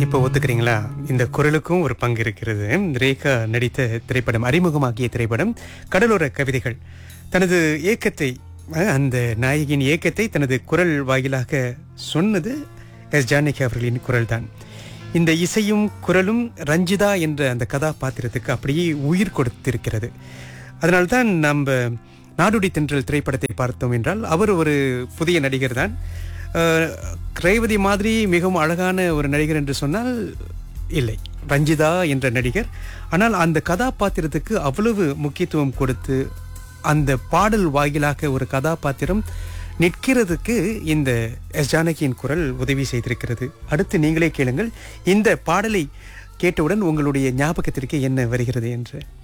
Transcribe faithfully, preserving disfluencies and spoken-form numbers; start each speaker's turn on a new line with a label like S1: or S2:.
S1: இப்போ ஒத்துக்கிறீங்களா? இந்த குரலுக்கும் ஒரு பங்கு இருக்கிறது. ரேகா நடித்த திரைப்படம், அறிமுகமாகிய திரைப்படம் கடலோர கவிதைகள். தனது ஏக்கத்தை, அஹ், அந்த நாயகியின் ஏக்கத்தை தனது குரல் வாயிலாக சொன்னது எஸ் ஜானகி அவர்களின் குரல்தான். இந்த இசையும் குரலும் ரஞ்சிதா என்ற அந்த கதாபாத்திரத்துக்கு அப்படியே உயிர் கொடுத்திருக்கிறது. அதனால்தான் நம்ம நாடோடி தென்றல் திரைப்படத்தை பார்த்தோம் என்றால் அவர் ஒரு புதிய நடிகர் தான். ரேவதி மாதிரி மிகவும் அழகான ஒரு நடிகர் என்று சொன்னால் இல்லை, ரஞ்சிதா என்ற நடிகர். ஆனால் அந்த கதாபாத்திரத்துக்கு அவ்வளவு முக்கியத்துவம் கொடுத்து அந்த பாடல் வாயிலாக ஒரு கதாபாத்திரம் நிற்கிறதுக்கு இந்த எஸ் ஜானகியின் குரல் உதவி செய்திருக்கிறது. அடுத்து நீங்களே கேளுங்கள், இந்த பாடலை கேட்டவுடன் உங்களுடைய ஞாபகத்திற்கு என்ன வருகிறது என்று.